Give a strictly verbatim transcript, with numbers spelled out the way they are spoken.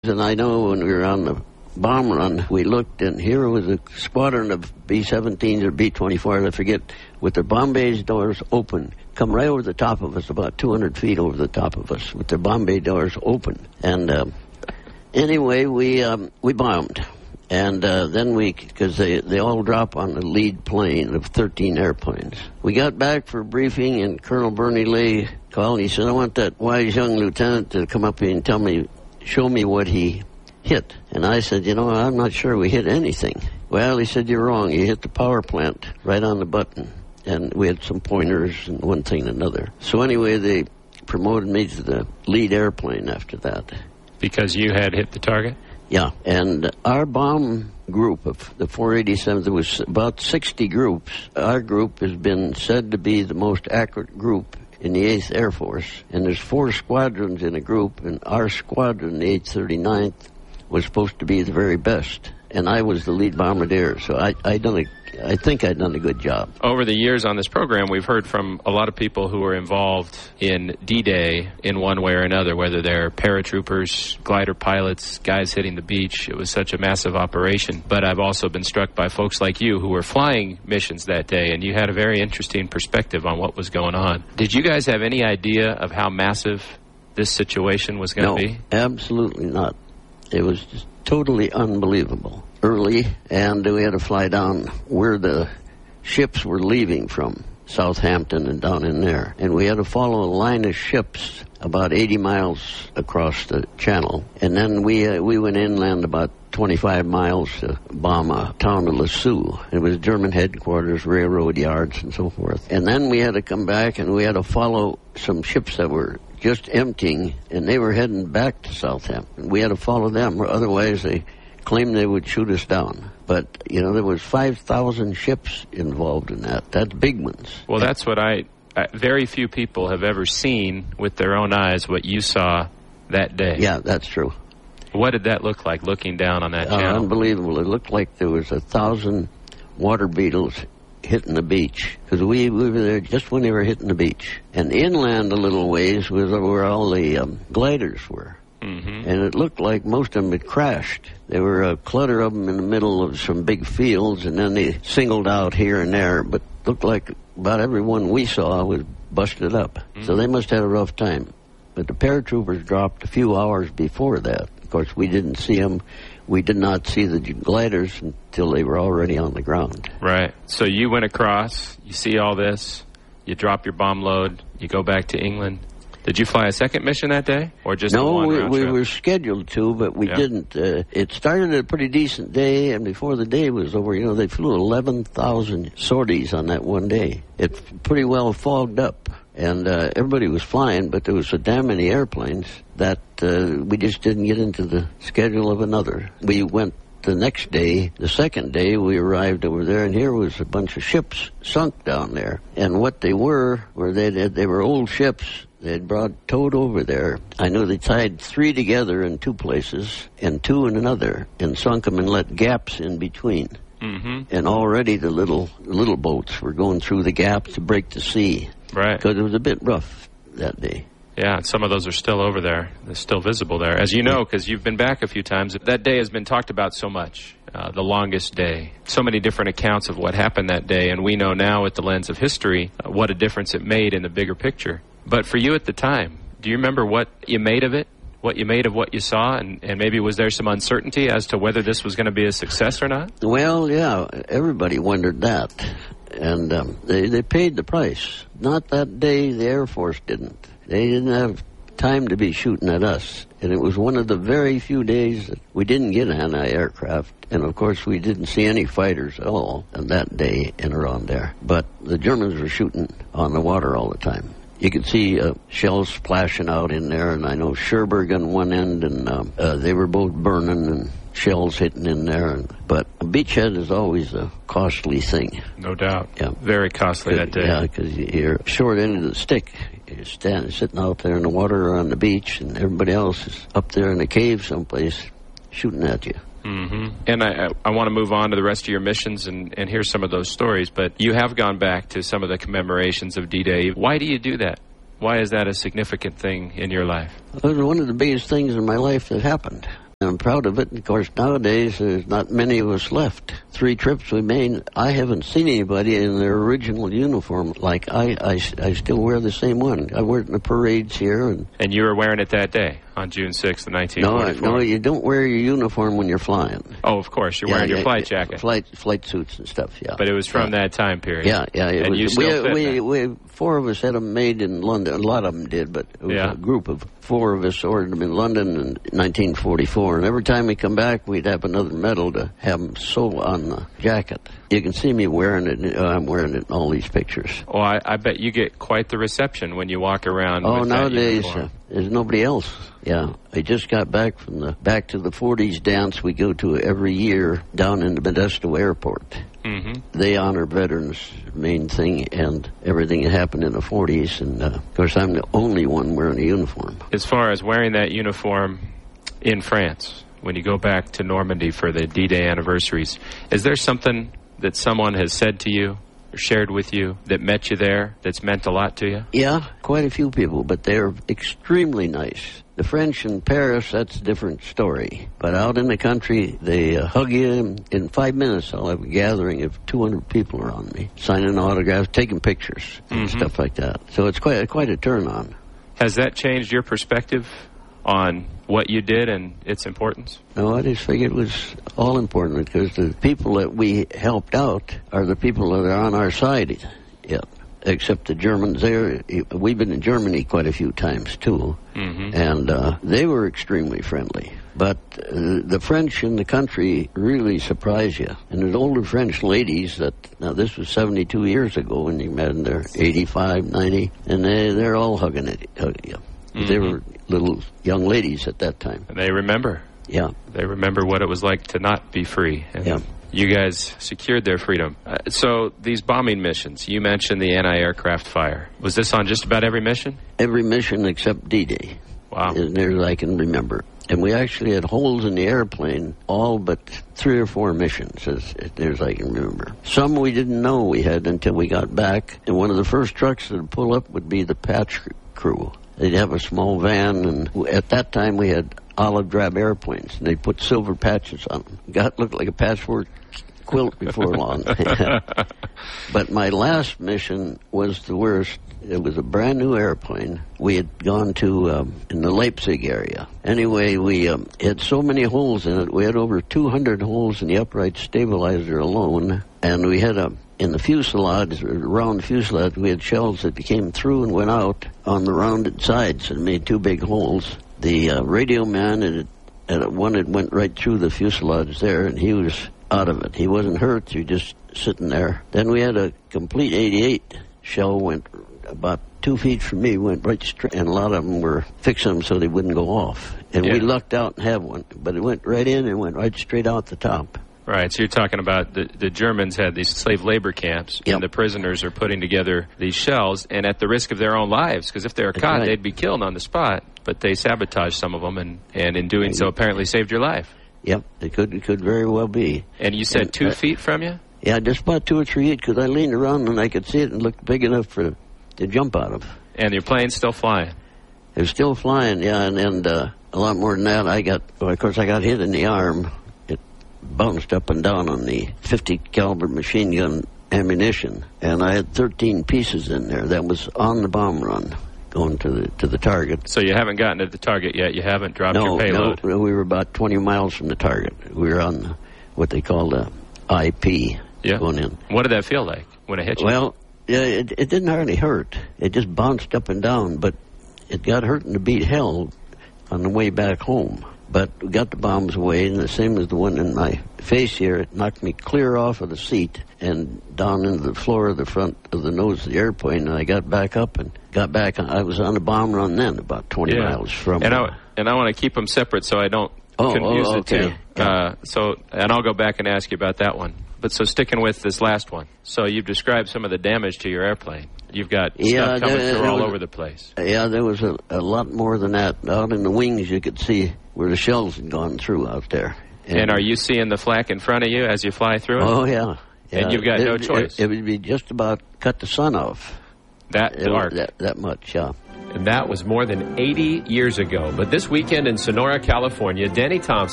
And I know when we were on the bomb run, we looked, and here was a squadron of B seventeens or B twenty-fours, I forget, with their bomb bay doors open, come right over the top of us, about two hundred feet over the top of us, with their bomb bay doors open. And uh, anyway, we um, we bombed. And uh, then we, because they, they all drop on the lead plane of thirteen airplanes. We got back for a briefing, and Colonel Bernie Lay called, and he said, I want that wise young lieutenant to come up here and tell me, show me what he hit. And I said, you know, I'm not sure we hit anything. Well, he said, you're wrong. You hit the power plant right on the button. And we had some pointers and one thing and another. So anyway, they promoted me to the lead airplane after that. Because you had hit the target? Yeah. And our bomb group of the four eighty-seven, there was about sixty groups. Our group has been said to be the most accurate group in the eighth Air Force. And there's four squadrons in a group, and our squadron, the eight thirty-ninth, was supposed to be the very best, and I was the lead bombardier, so I I done a, I think I'd done a good job. Over the years on this program, we've heard from a lot of people who were involved in D-Day in one way or another, whether they're paratroopers, glider pilots, guys hitting the beach. It was such a massive operation. But I've also been struck by folks like you who were flying missions that day, and you had a very interesting perspective on what was going on. Did you guys have any idea of how massive this situation was going to no, be? No, absolutely not. It was just totally unbelievable. Early, and we had to fly down where the ships were leaving from, Southampton and down in there. And we had to follow a line of ships about eighty miles across the channel. And then we uh, we went inland about twenty-five miles to bomb a town of Lascaux. It was German headquarters, railroad yards, and so forth. And then we had to come back, and we had to follow some ships that were just emptying, and they were heading back to Southampton. We had to follow them, or otherwise they claimed they would shoot us down. But, you know, there was five thousand ships involved in that. That's big ones. Well, that's what I... Uh, very few people have ever seen with their own eyes what you saw that day. Yeah, that's true. What did that look like, looking down on that Uh, channel? unbelievable. It looked like there was a thousand water beetles hitting the beach, because we, we were there just when they were hitting the beach. And inland a little ways was where all the um, gliders were. Mm-hmm. And it looked like most of them had crashed. There were a clutter of them in the middle of some big fields, and then they singled out here and there, but looked like about every one we saw was busted up. Mm-hmm. So they must have had a rough time. But the paratroopers dropped a few hours before that. Of course, we didn't see them. We did not see the gliders until they were already on the ground. Right. So you went across, you see all this, you drop your bomb load, you go back to England. Did you fly a second mission that day, or just no, the one we, round we trip? were scheduled to, but we yeah. didn't. Uh, it started a pretty decent day, and before the day was over, you know, they flew eleven thousand sorties on that one day. It pretty well fogged up, and uh, everybody was flying, but there was so damn many airplanes that uh, we just didn't get into the schedule of another. We went the next day, the second day, we arrived over there, and here was a bunch of ships sunk down there. And what they were, were they they were old ships. They had brought towed over there. I knew they tied three together in two places and two in another, and sunk them and let gaps in between. Mm-hmm. And already the little little boats were going through the gap to break the sea. Right. Because it was a bit rough that day. Yeah, and some of those are still over there. They're still visible there. As you know, because you've been back a few times, that day has been talked about so much, uh, the longest day. So many different accounts of what happened that day, and we know now with the lens of history uh, what a difference it made in the bigger picture. But for you at the time, do you remember what you made of it, what you made of what you saw, and, and maybe was there some uncertainty as to whether this was going to be a success or not? Well, yeah, everybody wondered that, and um, they, they paid the price. Not that day, the Air Force didn't. They didn't have time to be shooting at us, and it was one of the very few days that we didn't get anti-aircraft, and of course we didn't see any fighters at all on that day and around there. But the Germans were shooting on the water all the time. You could see uh, shells splashing out in there, and I know Cherbourg on one end, and um, uh, they were both burning and shells hitting in there. And, but a beachhead is always a costly thing. No doubt. Yeah. Very costly that day. Yeah, because you're short end of the stick. You're standing, sitting out there in the water or on the beach, and everybody else is up there in the cave someplace shooting at you. Mm-hmm. And I, I want to move on to the rest of your missions and, and hear some of those stories, but you have gone back to some of the commemorations of D-Day. Why do you do that? Why is that a significant thing in your life? It was one of the biggest things in my life that happened. I'm proud of it. Of course, nowadays, there's not many of us left. Three trips we made, I haven't seen anybody in their original uniform. Like, I, I, I still wear the same one. I wear it in the parades here. And, and you were wearing it that day, on June sixth, nineteen forty-four? No, no, you don't wear your uniform when you're flying. Oh, of course. You're yeah, wearing yeah, your flight yeah, jacket. Flight flight suits and stuff, yeah. But it was from yeah. that time period. Yeah, yeah. It and was, you still we, fit we, we, four of us had them made in London. A lot of them did, but it was yeah. a group of four of us ordered them in London in nineteen forty-four. And every time we come back, we'd have another medal to have them sew on the jacket. You can see me wearing it. Uh, I'm wearing it in all these pictures. Oh, I, I bet you get quite the reception when you walk around. Oh, with nowadays that uh, there's nobody else. Yeah, I just got back from the Back to the forties dance we go to every year down in the Modesto Airport. Mm-hmm. They honor veterans, main thing, and everything that happened in the forties. And uh, of course, I'm the only one wearing a uniform. As far as wearing that uniform in France, when you go back to Normandy for the D-Day anniversaries, is there something that someone has said to you or shared with you that met you there that's meant a lot to you? Yeah, quite a few people, but they're extremely nice. The French in Paris, that's a different story. But out in the country, they uh, hug you. In five minutes, I'll have a gathering of two hundred people around me, signing autographs, taking pictures, and mm-hmm. stuff like that. So it's quite, quite a turn-on. Has that changed your perspective on what you did and its importance? No, I just figured it was all important because the people that we helped out are the people that are on our side. Yeah. Except the Germans there. We've been in Germany quite a few times, too. Mm-hmm. And uh, they were extremely friendly. But uh, the French in the country really surprise you. And there's older French ladies that, now this was seventy-two years ago when you met them, they're eighty-five, ninety, and they, they're all hugging, it, hugging you. Mm-hmm. They were little young ladies at that time. And they remember. Yeah. They remember what it was like to not be free. And yeah. You guys secured their freedom. Uh, so these bombing missions, you mentioned the anti-aircraft fire. Was this on just about every mission? Every mission except D-Day. Wow. As near as I can remember. And we actually had holes in the airplane, all but three or four missions, as, as near as I can remember. Some we didn't know we had until we got back. And one of the first trucks that would pull up would be the patch crew. They'd have a small van, and at that time we had olive drab airplanes, and they put silver patches on them. Got looked like a patchwork quilt before long. But my last mission was the worst. It was a brand new airplane. We had gone to um, in the Leipzig area. Anyway, we um, had so many holes in it. We had over two hundred holes in the upright stabilizer alone, and we had a in the fuselage, round fuselage, we had shells that came through and went out on the rounded sides and made two big holes. The uh, radio man had, had one that went right through the fuselage there, and he was out of it. He wasn't hurt. He was just sitting there. Then we had a complete eighty-eight shell went about two feet from me, went right straight, and a lot of them were fixing them so they wouldn't go off. And yeah. we lucked out and have one, but it went right in and went right straight out the top. Right, so you're talking about the, the Germans had these slave labor camps, yep. and the prisoners are putting together these shells, and at the risk of their own lives, because if they were That's caught, right. they'd be killed on the spot. But they sabotaged some of them, and, and in doing so, apparently saved your life. Yep, it could it could very well be. And you said and, two uh, feet from you? Yeah, just about two or three feet, because I leaned around and I could see it and looked big enough for to jump out of. And your plane's still flying? It was still flying, yeah, and, and uh, a lot more than that. I got, well, of course, I got hit in the arm. Bounced up and down on the fifty caliber machine gun ammunition, and I had thirteen pieces in there. That was on the bomb run, going to the to the target. So you haven't gotten to the target yet. You haven't dropped no, your payload. No, we were about twenty miles from the target. We were on what they call the I P yeah. going in. What did that feel like when it hit you? Well, yeah, it, it didn't hardly hurt. It just bounced up and down, but it got hurting to beat hell on the way back home. But we got the bombs away, and the same as the one in my face here, it knocked me clear off of the seat and down into the floor of the front of the nose of the airplane, and I got back up and got back. I was on a bomb run then, about twenty yeah. miles from... And uh, I, and I want to keep them separate so I don't oh, confuse oh, okay. the two. Uh, so, and I'll go back and ask you about that one. But so sticking with this last one. So you've described some of the damage to your airplane. You've got yeah, stuff coming there, through there all was, over the place. Yeah, there was a, a lot more than that. Out in the wings, you could see where the shells had gone through out there. And, and are you seeing the flak in front of you as you fly through it? Oh, yeah. yeah. And you've got it, no it, choice. It, it would be just about cut the sun off. That it, dark. That, that much, yeah. And that was more than eighty years ago. But this weekend in Sonora, California, Danny Thompson